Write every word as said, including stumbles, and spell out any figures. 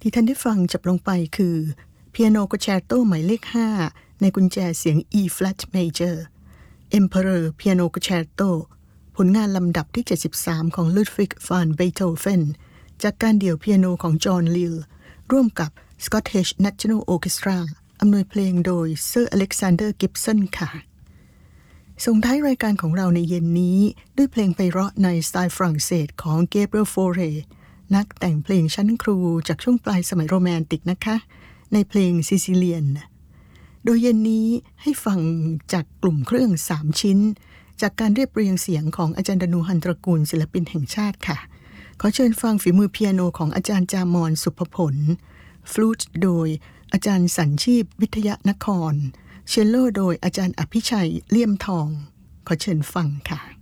ที่ท่านได้ฟังจบลงไปคือเปียโนคอนแชร์โตหมายเลขห้าในกุญแจเสียง E flat major Emperor Piano Concerto ผลงานลำดับที่เจ็ดสิบสามของลุดวิก ฟาน เบโธเฟนจากการเดี่ยวเปียโนของจอห์นลิลร่วมกับ Scottish National Orchestra อำนวยเพลงโดยเซอร์อเล็กซานเดอร์กิบสันค่ะส่งท้ายรายการของเราในเย็นนี้ด้วยเพลงไพเราะในสไตล์ฝรั่งเศสของเกเบรียล โฟเรนักแต่งเพลงชั้นครูจากช่วงปลายสมัยโรแมนติกนะคะในเพลงซิซิเลียนโดยเย็นนี้ให้ฟังจากกลุ่มเครื่องสามชิ้นจากการเรียบเรียงเสียงของอาจารย์ดนูหันตระกูลศิลปินแห่งชาติค่ะขอเชิญฟังฝีมือเปียโนของอาจารย์จามอนสุภผลฟลูตโดยอาจารย์สัญชีพวิทยานครเชลโลโดยอาจารย์อภิชัยเลี่ยมทองขอเชิญฟังค่ะ